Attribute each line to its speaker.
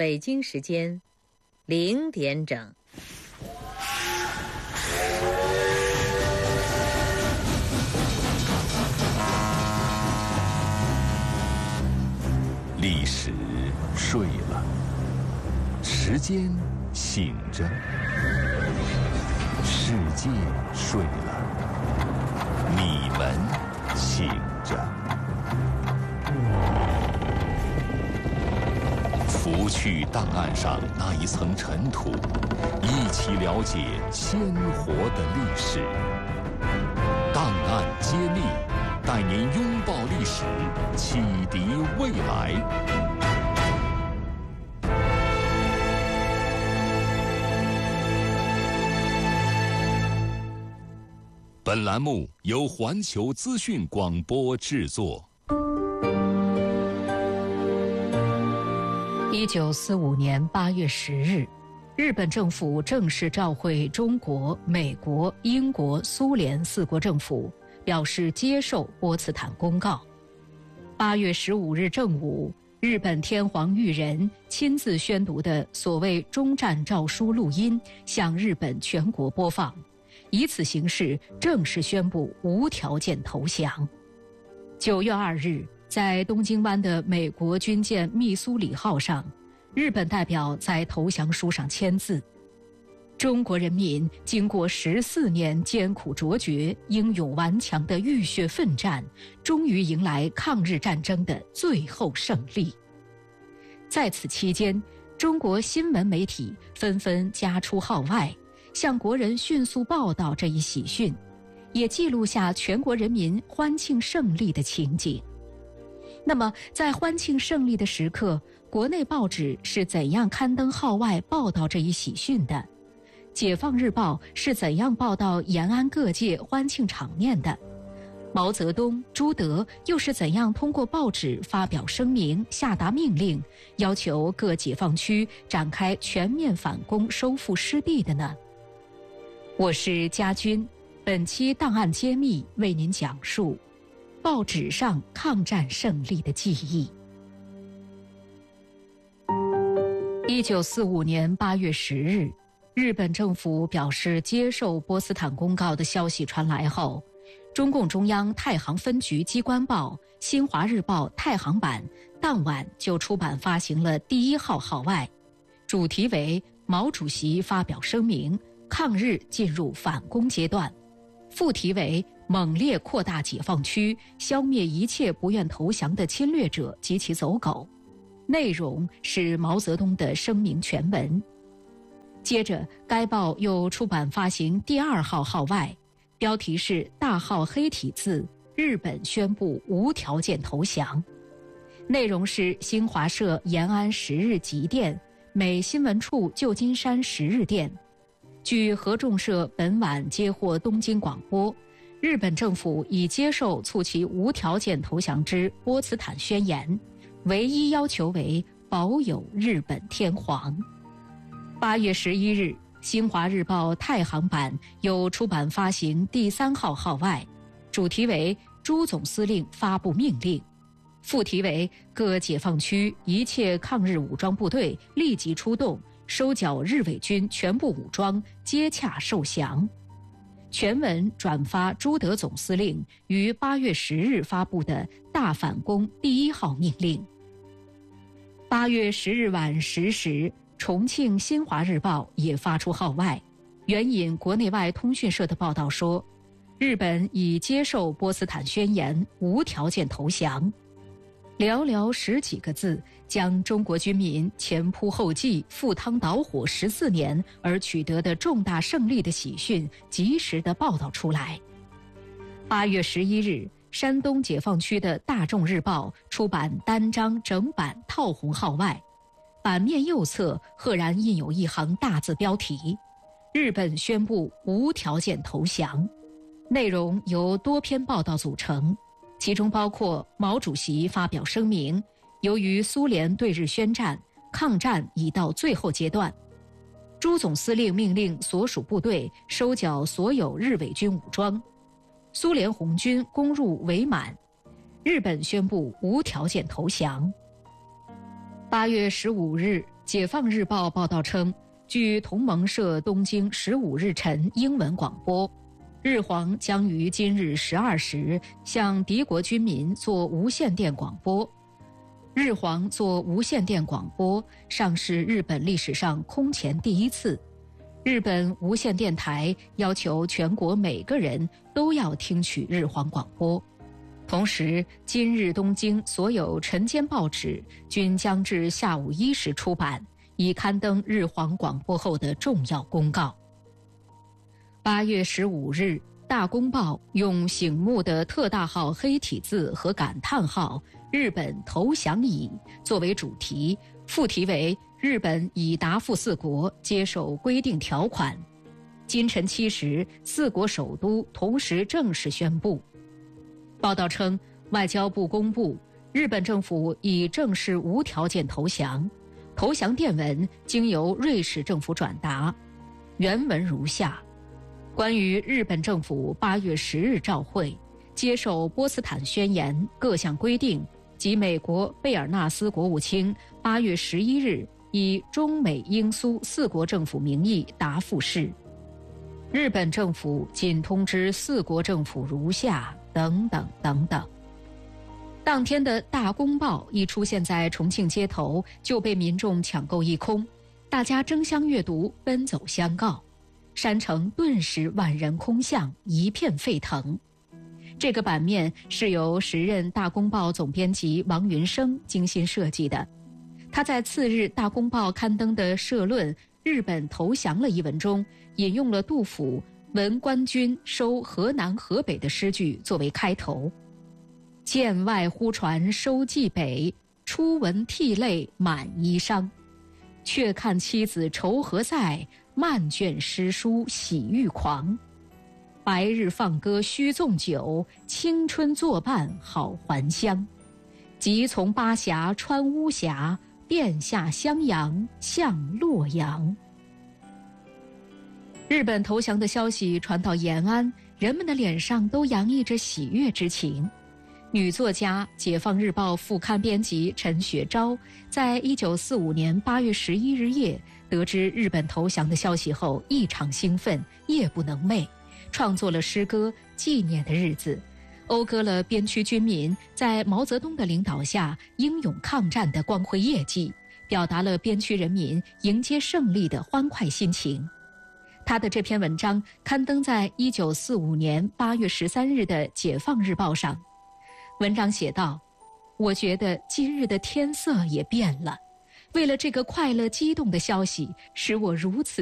Speaker 1: 北京时间0点整。
Speaker 2: 历史睡了，时间醒着，世界睡了，你们醒着。拂去档案上那一层尘土，一起了解鲜活的历史。档案揭秘，带您拥抱历史，启迪未来。本栏目由环球资讯广播制作。
Speaker 3: 1945年8月10日，日本政府正式召会中国、美国、英国、苏联4国政府，表示接受波茨坦公告。8月15日正午，日本天皇裕仁亲自宣读的所谓终战诏书录音向日本全国播放，以此形式正式宣布无条件投降。9月2日，在东京湾的美国军舰密苏里号上，日本代表在投降书上签字。中国人民经过14年艰苦卓绝、英勇顽强的浴血奋战，终于迎来抗日战争的最后胜利。在此期间，中国新闻媒体纷纷家出号外，向国人迅速报道这一喜讯，也记录下全国人民欢庆胜利的情景。那么，在欢庆胜利的时刻，国内报纸是怎样刊登号外报道这一喜讯的？解放日报是怎样报道延安各界欢庆场面的？毛泽东、朱德又是怎样通过报纸发表声明、下达命令，要求各解放区展开全面反攻、收复失地的呢？我是家军，本期档案揭秘为您讲述报纸上抗战胜利的记忆。1945年8月10日，日本政府表示接受波茨坦公告的消息传来后，中共中央太行分局机关报《新华日报》太行版当晚就出版发行了第1号号外，主题为毛主席发表声明，抗日进入反攻阶段，副题为猛烈扩大解放区，消灭一切不愿投降的侵略者及其走狗。内容是毛泽东的声明全文。接着，该报又出版发行第2号号外，标题是大号黑体字“日本宣布无条件投降”。内容是新华社延安10日急电，美新闻处旧金山10日电。据合众社本晚接获东京广播，日本政府已接受促其无条件投降之波茨坦宣言，唯一要求为保有日本天皇。8月11日，新华日报太行版又出版发行第3号号外，主题为朱总司令发布命令，副题为各解放区一切抗日武装部队立即出动，收缴日伪军全部武装，接洽受降。全文转发朱德总司令于8月10日发布的大反攻第1号命令。8月10日晚10时，重庆新华日报也发出号外，援引国内外通讯社的报道说，日本已接受波茨坦宣言，无条件投降。寥寥10几个字，将中国军民前仆后继、赴汤蹈火14年而取得的重大胜利的喜讯及时地报道出来。8月11日，山东解放区的大众日报出版单张整版套红号外，版面右侧赫然印有一行大字标题：日本宣布无条件投降。内容由多篇报道组成，其中包括毛主席发表声明，由于苏联对日宣战，抗战已到最后阶段，朱总司令命令所属部队收缴所有日伪军武装，苏联红军攻入伪满，日本宣布无条件投降。8月15日， 解放日报报道称，据同盟社东京15日晨英文广播，日皇将于今日12时向敌国军民做无线电广播。日皇做无线电广播尚是日本历史上空前第一次。日本无线电台要求全国每个人都要听取日皇广播。同时，今日东京所有晨间报纸均将至下午1时出版，以刊登日皇广播后的重要公告。8月15日，大公报用醒目的特大号黑体字和感叹号“日本投降矣”作为主题，副题为“日本已答复4国接受规定条款”。今晨7时，4国首都同时正式宣布。报道称，外交部公布，日本政府已正式无条件投降。投降电文经由瑞士政府转达，原文如下：关于日本政府8月10日照会，接受波茨坦宣言各项规定及美国贝尔纳斯国务卿8月11日以中美英苏4国政府名义答复是：日本政府仅通知4国政府如下等等等等。当天的大公报一出现在重庆街头，就被民众抢购一空，大家争相阅读，奔走相告，山城顿时万人空巷，一片沸腾。这个版面是由时任大公报总编辑王云生精心设计的。他在次日大公报刊登的社论《日本投降了》一文中，引用了杜甫闻官军收河南河北的诗句作为开头：剑外忽传收蓟北，初闻涕泪满衣裳。却看妻子愁何在，漫卷诗书喜欲狂。白日放歌须纵酒，青春作伴好还乡。即从巴峡穿巫峡，便下襄阳向洛阳。日本投降的消息传到延安，人们的脸上都洋溢着喜悦之情。女作家、解放日报副刊编辑陈雪昭，在1945年8月11日夜得知日本投降的消息后，异常兴奋，夜不能寐，创作了诗歌《纪念的日子》，讴歌了边区军民在毛泽东的领导下英勇抗战的光辉业绩，表达了边区人民迎接胜利的欢快心情。他的这篇文章刊登在1945年8月13日的《解放日报》上。文章写道：我觉得今日的天色也变了，为了这个快乐激动的消息，使我如此